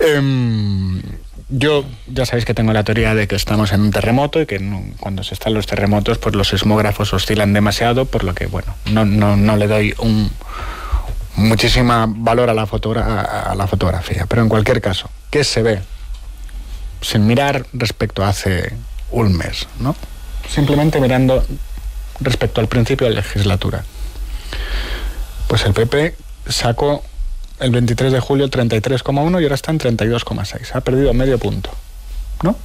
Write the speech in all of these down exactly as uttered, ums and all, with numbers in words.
Um, yo, ya sabéis que tengo la teoría de que estamos en un terremoto y que no, cuando se están los terremotos, pues los sismógrafos oscilan demasiado, por lo que, bueno, no, no, no le doy un muchísima valor a la, fotogra- a la fotografía. Pero en cualquier caso, ¿qué se ve? Sin mirar respecto a hace un mes, ¿no? Simplemente mirando respecto al principio de la legislatura. Pues el P P sacó el veintitrés de julio treinta y tres coma uno y ahora está en treinta y dos coma seis. Ha perdido medio punto, ¿no?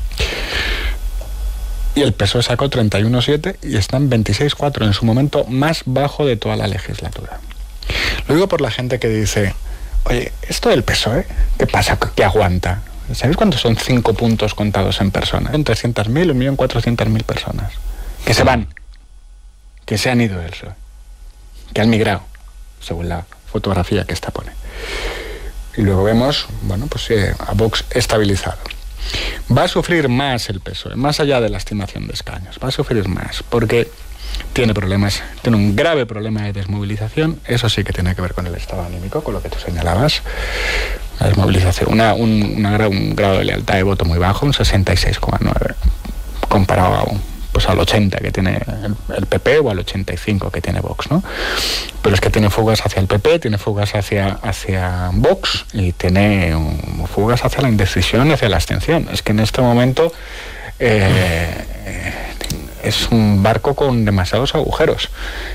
Y el P S O E sacó treinta y uno coma siete y está en veintiséis coma cuatro, en su momento más bajo de toda la legislatura. Lo digo por la gente que dice, oye, ¿esto del P S O E qué pasa? ¿Qué aguanta? ¿Sabéis cuántos son cinco puntos contados en personas? Son trescientos mil, un millón cuatrocientos mil personas. Que se van, que se han ido del P S O E, que han migrado, según la fotografía que esta pone. Y luego vemos, bueno, pues eh, a Vox estabilizado. Va a sufrir más el P S O E, más allá de la estimación de escaños, va a sufrir más, porque tiene problemas, tiene un grave problema de desmovilización. Eso sí que tiene que ver con el estado anímico, con lo que tú señalabas. La desmovilización, una, un, una, un grado de lealtad de voto muy bajo, un sesenta y seis coma nueve, comparado a un, pues al ochenta que tiene el, el P P o al ochenta y cinco que tiene Vox, ¿no? Pero es que tiene fugas hacia el P P, tiene fugas hacia, hacia Vox y tiene um, fugas hacia la indecisión y hacia la abstención. Es que en este momento eh, es un barco con demasiados agujeros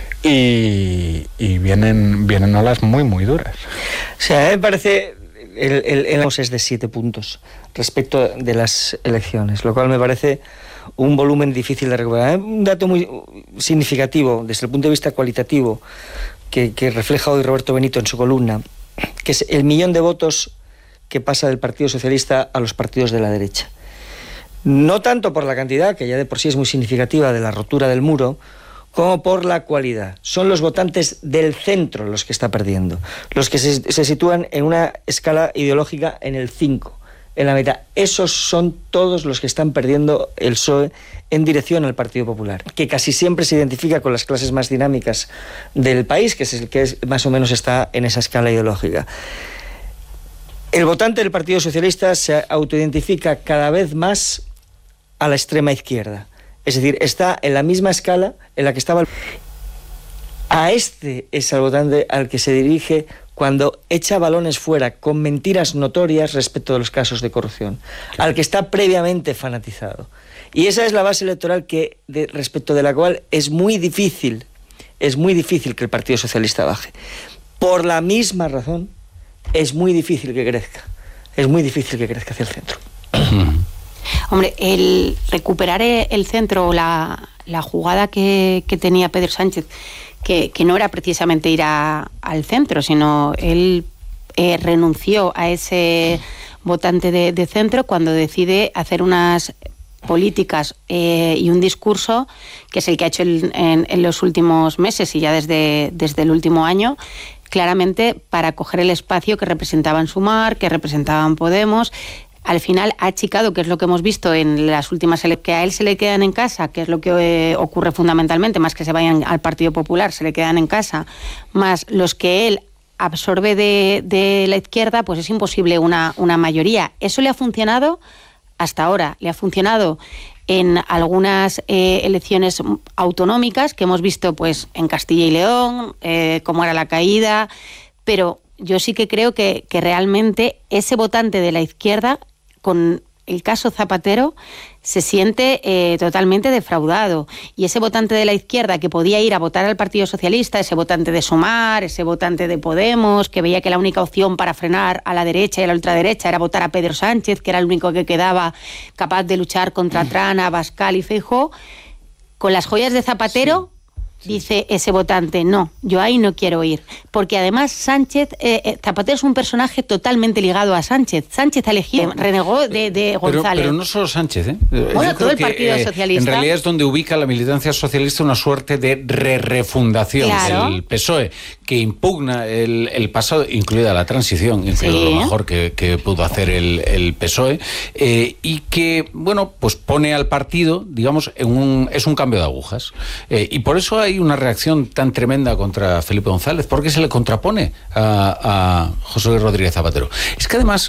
y, y vienen, vienen olas muy, muy duras. O sea, me parece... El, el, el es de siete puntos respecto de las elecciones, lo cual me parece un volumen difícil de recuperar. Un dato muy significativo desde el punto de vista cualitativo que, que refleja hoy Roberto Benito en su columna, que es el millón de votos que pasa del Partido Socialista a los partidos de la derecha. No tanto por la cantidad, que ya de por sí es muy significativa, de la rotura del muro, como por la cualidad. Son los votantes del centro los que está perdiendo, los que se, se sitúan en una escala ideológica en el cinco, en la mitad. Esos son todos los que están perdiendo el P S O E en dirección al Partido Popular, que casi siempre se identifica con las clases más dinámicas del país, que es el que es, más o menos está en esa escala ideológica. El votante del Partido Socialista se autoidentifica cada vez más a la extrema izquierda. Es decir, está en la misma escala en la que estaba. A este es el votante al que se dirige cuando echa balones fuera con mentiras notorias respecto de los casos de corrupción, claro, al que está previamente fanatizado. Y esa es la base electoral que, de, respecto de la cual es muy difícil, es muy difícil que el Partido Socialista baje. Por la misma razón, es muy difícil que crezca. Es muy difícil que crezca hacia el centro. Hombre, el recuperar el centro o la, la jugada que, que tenía Pedro Sánchez, que, que no era precisamente ir a, al centro, sino él eh, renunció a ese votante de, de centro cuando decide hacer unas políticas eh, y un discurso que es el que ha hecho el, en, en los últimos meses y ya desde, desde el último año, claramente para coger el espacio que representaban Sumar, que representaban Podemos. Al final ha achicado, que es lo que hemos visto en las últimas elecciones, que a él se le quedan en casa, que es lo que eh, ocurre fundamentalmente, más que se vayan al Partido Popular, se le quedan en casa, más los que él absorbe de, de la izquierda, pues es imposible una, una mayoría. Eso le ha funcionado hasta ahora, le ha funcionado en algunas eh, elecciones autonómicas que hemos visto pues en Castilla y León, eh, cómo era la caída, pero yo sí que creo que, que realmente ese votante de la izquierda, con el caso Zapatero, se siente eh, totalmente defraudado. Y ese votante de la izquierda que podía ir a votar al Partido Socialista, ese votante de Sumar, ese votante de Podemos, que veía que la única opción para frenar a la derecha y a la ultraderecha era votar a Pedro Sánchez, que era el único que quedaba capaz de luchar contra Trana, Abascal y Feijóo, con las joyas de Zapatero... Sí. Dice ese votante, no, yo ahí no quiero ir. Porque además Sánchez, eh, eh, Zapatero es un personaje totalmente ligado a Sánchez. Sánchez elegido, renegó de, de González. Pero, pero no solo Sánchez, ¿eh? Bueno, yo todo el que, Partido eh, Socialista. En realidad es donde ubica la militancia socialista una suerte de re-refundación claro. del P S O E, que impugna el, el pasado, incluida la transición, incluido sí. lo mejor que, que pudo hacer el, el P S O E, eh, y que, bueno, pues pone al partido, digamos, en un, es un cambio de agujas. Eh, y por eso hay una reacción tan tremenda contra Felipe González, porque se le contrapone a, a José Luis Rodríguez Zapatero. Es que además